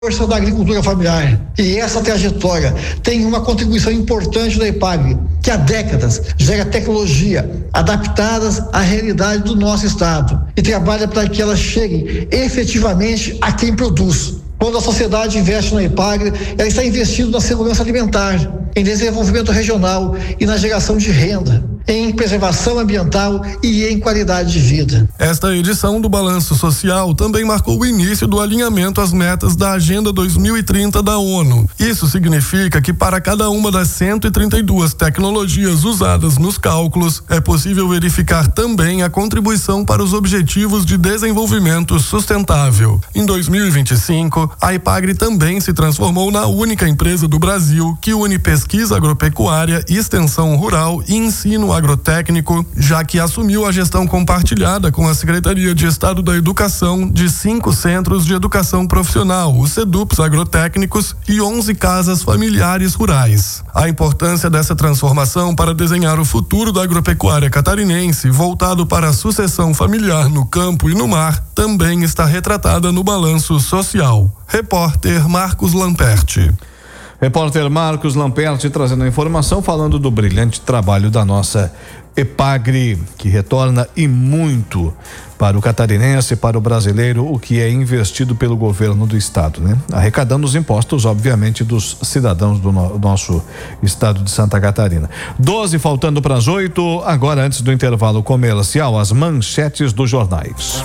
força da agricultura familiar. E essa trajetória tem uma contribuição importante da EPAGRE, que há décadas gera tecnologia adaptadas à realidade do nosso estado e trabalha para que elas cheguem efetivamente a quem produz. Quando a sociedade investe na EPAGRE, ela está investindo na segurança alimentar, em desenvolvimento regional e na geração de renda, em preservação ambiental e em qualidade de vida. Esta edição do Balanço Social também marcou o início do alinhamento às metas da Agenda 2030 da ONU. Isso significa que para cada uma das 132 tecnologias usadas nos cálculos, é possível verificar também a contribuição para os Objetivos de Desenvolvimento Sustentável. Em 2025, a EPAGRE também se transformou na única empresa do Brasil que une pesquisa agropecuária, extensão rural e ensino agrotécnico, já que assumiu a gestão compartilhada com a Secretaria de Estado da Educação de 5 centros de educação profissional, os SEDUPs agrotécnicos e 11 casas familiares rurais. A importância dessa transformação para desenhar o futuro da agropecuária catarinense, voltado para a sucessão familiar no campo e no mar, também está retratada no Balanço Social. Repórter Marcos Lamperti. Repórter Marcos Lamperti trazendo a informação, falando do brilhante trabalho da nossa EPAGRE, que retorna e muito para o catarinense, para o brasileiro, o que é investido pelo governo do estado, né? Arrecadando os impostos, obviamente, dos cidadãos do nosso estado de Santa Catarina. 12 faltando para as 8, agora antes do intervalo comercial, as manchetes dos jornais.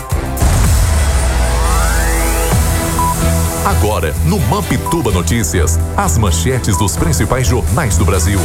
Agora, no Mampituba Notícias, as manchetes dos principais jornais do Brasil.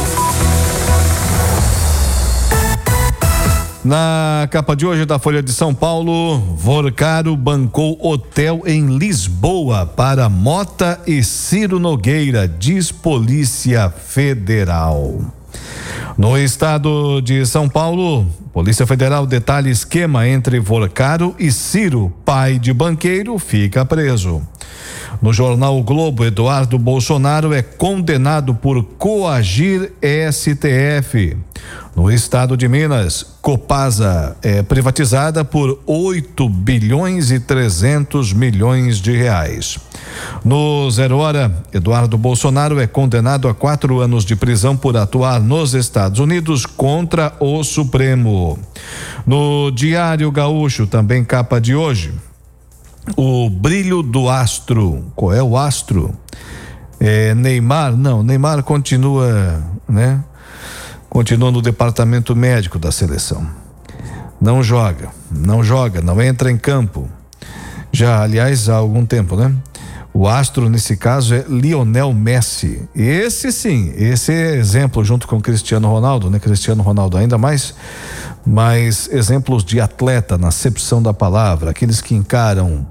Na capa de hoje da Folha de São Paulo, Vorcaro bancou hotel em Lisboa para Mota e Ciro Nogueira, diz Polícia Federal. No estado de São Paulo, Polícia Federal detalha esquema entre Vorcaro e Ciro, pai de banqueiro, fica preso. No jornal O Globo, Eduardo Bolsonaro é condenado por coagir STF. No estado de Minas, Copasa é privatizada por 8 bilhões e 300 milhões de reais. No Zero Hora, Eduardo Bolsonaro é condenado a 4 anos de prisão por atuar nos Estados Unidos contra o Supremo. No Diário Gaúcho, também capa de hoje, o brilho do astro. Qual é o astro? Neymar? Não, Neymar continua, né? Continua no departamento médico da seleção. Não joga, não entra em campo. Já, aliás, há algum tempo, né? O astro, nesse caso, é Lionel Messi. Esse sim, esse é exemplo junto com Cristiano Ronaldo, né? Cristiano Ronaldo ainda mais exemplos de atleta na acepção da palavra, aqueles que encaram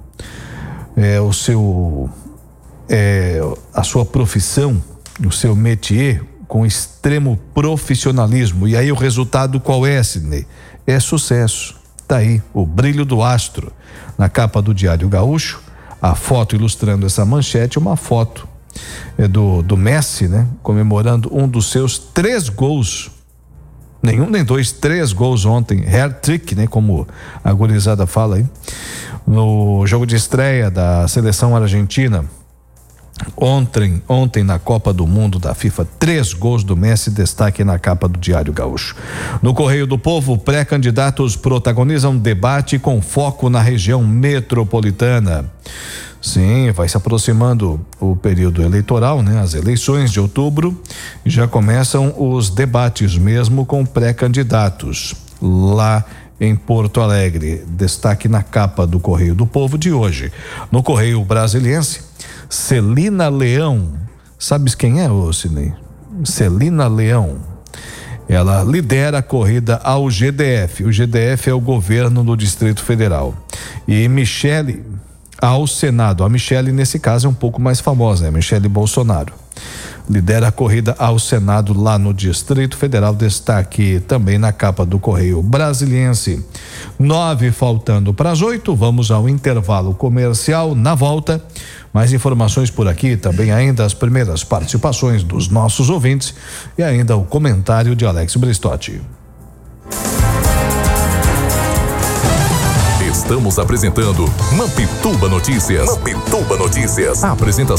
a sua profissão, o seu métier com extremo profissionalismo. E aí o resultado qual é, Sidney? É sucesso. Tá aí o brilho do astro na capa do Diário Gaúcho. A foto ilustrando essa manchete, uma foto do Messi, né? Comemorando um dos seus 3 gols. Nenhum nem dois, 3 gols ontem, hat-trick, né? Como a gurizada fala aí. No jogo de estreia da seleção argentina, ontem na Copa do Mundo da FIFA, 3 gols do Messi, destaque na capa do Diário Gaúcho. No Correio do Povo, pré-candidatos protagonizam debate com foco na região metropolitana. Sim, vai se aproximando o período eleitoral, né? As eleições de outubro, já começam os debates mesmo com pré-candidatos lá em Porto Alegre. Destaque na capa do Correio do Povo de hoje. No Correio Brasiliense, Celina Leão, sabes quem é, Sidney? Celina Leão. Ela lidera a corrida ao GDF. O GDF é o governo do Distrito Federal. E Michele ao Senado. A Michele, nesse caso, é um pouco mais famosa, é Michele Bolsonaro. Lidera a corrida ao Senado lá no Distrito Federal. Destaque também na capa do Correio Brasiliense. 9 faltando para as 8. Vamos ao intervalo comercial. Na volta, mais informações por aqui, também ainda as primeiras participações dos nossos ouvintes e ainda o comentário de Alex Bristotti. Estamos apresentando Mampituba Notícias. Mampituba Notícias. A apresentação